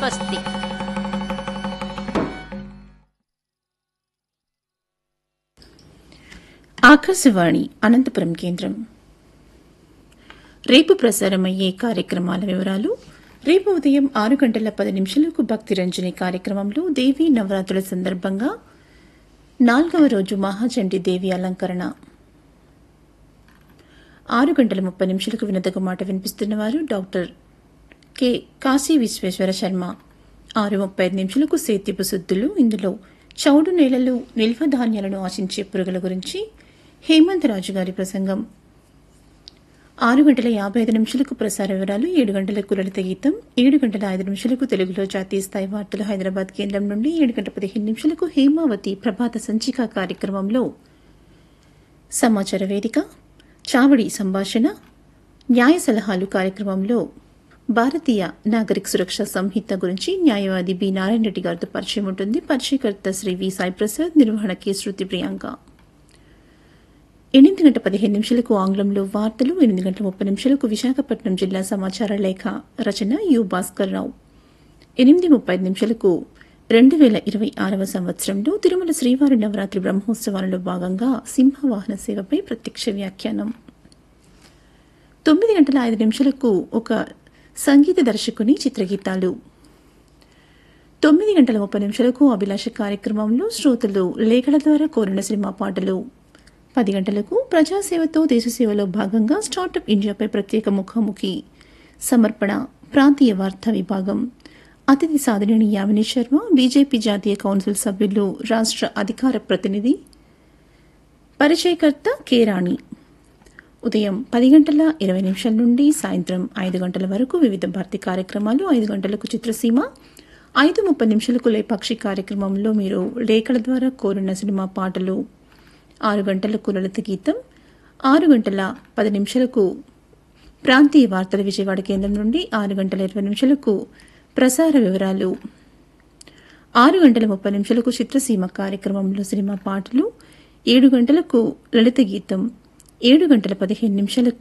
స్వస్తి. ఆకాశవాణి అనంతపురం కేంద్రం. రేపు ప్రసారమయ్యే కార్యక్రమాల వివరాలు. రేపు ఉదయం 6:10 భక్తి రంజని కార్యక్రమంలో దేవీ నవరాత్రుల సందర్భంగా 4వ రోజు మహాచండీ దేవి అలంకరణ. 6:30 వినదగ మాట వినిపిస్తున్నవారు డాక్టర్ కె కాశీ విశ్వేశ్వర శర్మ. 6:35 సేద్యపు శుద్ధులు. ఇందులో చౌడు నేలలు, నిల్వ ధాన్యాలను ఆశించే పురుగుల గురించి హేమంతరాజు గారి ప్రసంగం. 6:55 ప్రసార వివరాలు. 7 గంటలకు లలిత గీతం. 7:05 తెలుగులో జాతీయ స్థాయి వార్తలు హైదరాబాద్ కేంద్రం నుండి. 7:15 హేమావతి ప్రభాత సంచిక కార్యక్రమంలో సమాచార వేదిక, చావడి సంభాషణ, న్యాయ సలహాలు కార్యక్రమంలో భారతీయ నాగరిక సురక్ష సంహిత గురించి న్యాయవాది బి నారాయణ రెడ్డి గారితో పరిచయం ఉంటుంది. పరిచయకర్త శ్రీ వి సాయి ప్రసాద్. నిర్వహణ కె శృతి ప్రియాంక. 8:15 ఆంగ్లంలో వార్తలు. 8:30 విశాఖపట్నం జిల్లా సమాచార లేఖ. రచన యు భాస్కర్ రావు. 8:35 2026 సంవత్సరంలో తిరుమల శ్రీవారి నవరాత్రి బ్రహ్మోత్సవాలలో భాగంగా సింహవాహన సేవపై ప్రత్యక్ష వ్యాఖ్యానం. 9:05 ఒక సంగీత దర్శకుని చిత్రగీతాలు. 9:30 అభిలాష కార్యక్రమంలో శ్రోతలు లేఖల ద్వారా కోరిన సినిమా పాటలు. 10 గంటలకు ప్రజాసేవతో దేశసేవలో భాగంగా స్టార్టప్ ఇండియాపై ప్రత్యేక ముఖాముఖి. సమర్పణ ప్రాంతీయ వార్తా విభాగం. అతిథి సాధనేని యామిని శర్మ, బీజేపీ జాతీయ కౌన్సిల్ సభ్యులు, రాష్ట్ర అధికార ప్రతినిధి. పరిచయకర్త కె రాణి. ఉదయం 10:20 నుండి సాయంత్రం 5 గంటల వరకు వివిధ భారతి కార్యక్రమాలు. 5 గంటలకు చిత్రసీమ. 5:30 లేపాక్షి కార్యక్రమంలో మీరు లేఖల ద్వారా కోరిన సినిమా పాటలు. 6 గంటలకు లలిత గీతం. 6:10 ప్రాంతీయ వార్తల విజయవాడ కేంద్రం నుండి. 6:20 ప్రసార వివరాలు. 6:30 చిత్రసీమ కార్యక్రమంలో సినిమా పాటలు. 7 గంటలకు లలిత గీతం. 7:15